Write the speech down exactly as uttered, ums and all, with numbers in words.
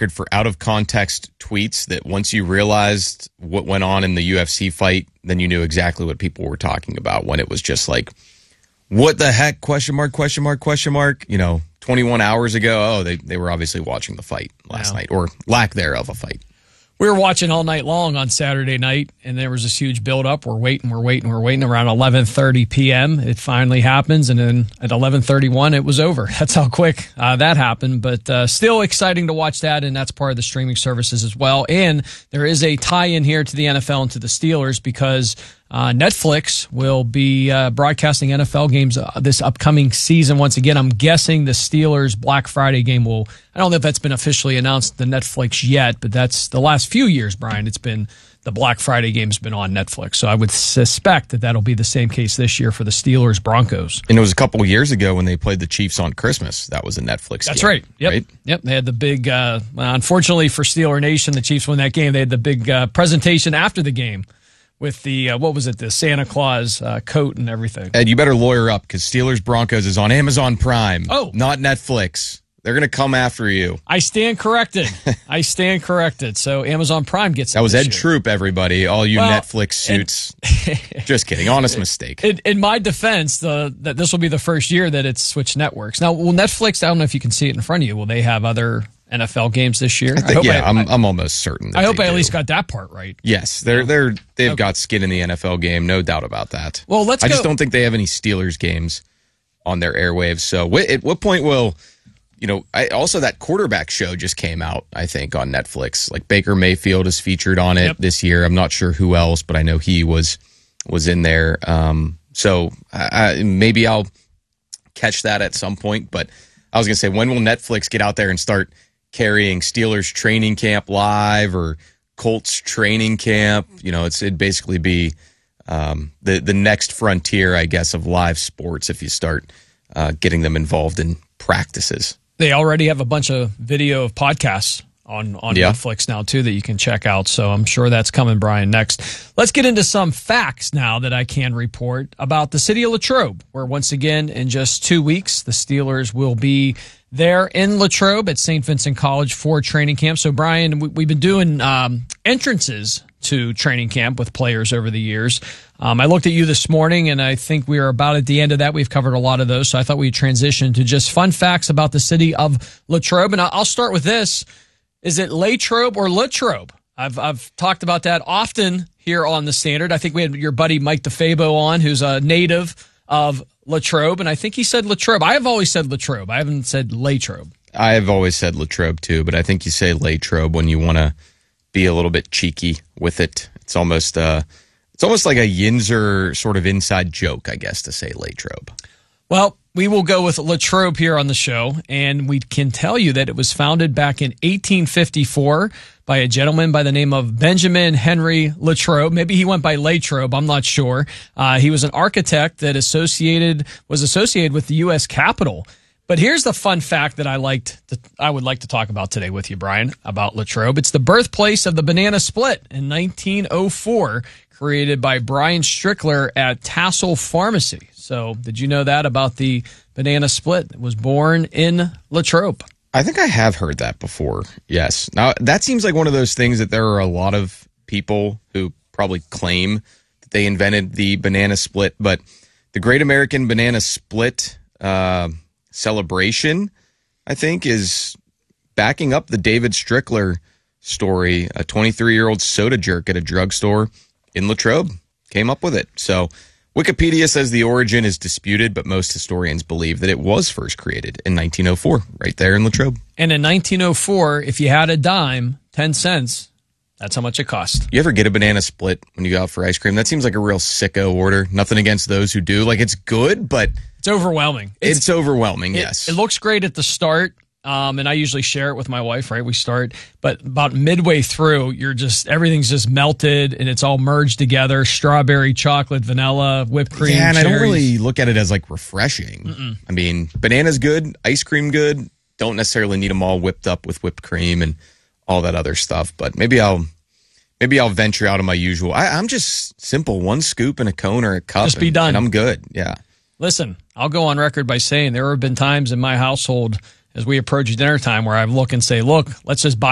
record for out-of-context tweets that once you realized what went on in the U F C fight, then you knew exactly what people were talking about when it was just like, what the heck, question mark, question mark, question mark, you know, twenty-one hours ago, oh, they, they were obviously watching the fight last wow. night, or lack thereof a fight. We were watching all night long on Saturday night, and there was this huge build-up. We're waiting, we're waiting, we're waiting. Around eleven thirty p.m., it finally happens, and then at eleven thirty-one, it was over. That's how quick uh, that happened, but uh, still exciting to watch that, and that's part of the streaming services as well. And there is a tie-in here to the N F L and to the Steelers because Uh, Netflix will be uh, broadcasting N F L games uh, this upcoming season. Once again, I'm guessing the Steelers Black Friday game will, I don't know if that's been officially announced to Netflix yet, but that's the last few years, Brian, it's been, the Black Friday game's been on Netflix. So I would suspect that that'll be the same case this year for the Steelers Broncos. And it was a couple of years ago when they played the Chiefs on Christmas. That was a Netflix That's game. right. Yep. Right? Yep. They had the big, uh, unfortunately for Steeler Nation, the Chiefs won that game. They had the big uh, presentation after the game. With the, uh, what was it, the Santa Claus uh, coat and everything. Ed, you better lawyer up because Steelers Broncos is on Amazon Prime. Oh. Not Netflix. They're going to come after you. I stand corrected. I stand corrected. So Amazon Prime gets it. That was this Ed year. Troop, everybody. All you Well, Netflix suits. And, just kidding. Honest mistake. In, in my defense, the, that this will be the first year that it's switched networks. Now, will Netflix, I don't know if you can see it in front of you, will they have other N F L games this year? I think, I hope yeah, I, I'm, I, I'm almost certain. That I hope they I at do. least got that part right. Yes, they're they're they've Okay. got skin in the N F L game, no doubt about that. Well, let's I go. just don't think they have any Steelers games on their airwaves. So, wh- at what point will you know? I, also, that quarterback show just came out. I think on Netflix. Like Baker Mayfield is featured on it Yep. this year. I'm not sure who else, but I know he was was in there. Um, so I, I, maybe I'll catch that at some point. But I was gonna say, when will Netflix get out there and start carrying Steelers training camp live or Colts training camp? You know, it's it'd basically be um, the the next frontier, I guess, of live sports if you start uh, getting them involved in practices. They already have a bunch of video of podcasts on, on Yeah. Netflix now, too, that you can check out. So I'm sure that's coming, Brian, next. Let's get into some facts now that I can report about the city of Latrobe, where once again, in just two weeks, the Steelers will be there in Latrobe at Saint Vincent College for training camp. So, Brian, we, we've been doing um, entrances to training camp with players over the years. Um, I looked at you this morning, and I think we are about at the end of that. We've covered a lot of those, so I thought we'd transition to just fun facts about the city of Latrobe. And I'll start with this. Is it Latrobe or Latrobe? I've I've talked about that often here on the Standard. I think we had your buddy Mike DeFabo on, who's a native of Latrobe, and I think he said Latrobe. I have always said Latrobe. I haven't said Latrobe. I've always said Latrobe too, but I think you say Latrobe when you want to be a little bit cheeky with it. It's almost uh, it's almost like a Yinzer sort of inside joke, I guess, to say Latrobe. Well, we will go with Latrobe here on the show, and we can tell you that it was founded back in eighteen fifty-four by a gentleman by the name of Benjamin Henry Latrobe. Maybe he went by Latrobe, I'm not sure. Uh, he was an architect that associated was associated with the U S Capitol. But here's the fun fact that I liked to, I would like to talk about today with you, Brian, about Latrobe. It's the birthplace of the banana split in nineteen oh four, created by Brian Strickler at Tassel Pharmacy. So did you know that about the banana split? It was born in Latrobe. I think I have heard that before. Yes. Now, that seems like one of those things that there are a lot of people who probably claim that they invented the banana split, but the Great American Banana Split uh, celebration, I think, is backing up the David Strickler story. A twenty-three-year-old soda jerk at a drugstore in Latrobe came up with it. So Wikipedia says the origin is disputed, but most historians believe that it was first created in nineteen oh four, right there in Latrobe. And in nineteen oh four, if you had a dime, ten cents, that's how much it cost. You ever get a banana split when you go out for ice cream? That seems like a real sicko order. Nothing against those who do. Like, it's good, but It's overwhelming. it's, it's overwhelming, It, yes. it looks great at the start, um, and I usually share it with my wife, right? We start, but about midway through, you're just, everything's just melted, and it's all merged together, strawberry, chocolate, vanilla, whipped cream, Yeah, and I don't cherries. really look at it as, like, refreshing. Mm-mm. I mean, banana's good, ice cream good. Don't necessarily need them all whipped up with whipped cream and all that other stuff, but maybe I'll maybe I'll venture out of my usual. I, I'm just simple, one scoop in a cone or a cup. Just be and, done. And I'm good, yeah. Listen, I'll go on record by saying there have been times in my household as we approach dinner time where I look and say, look, let's just buy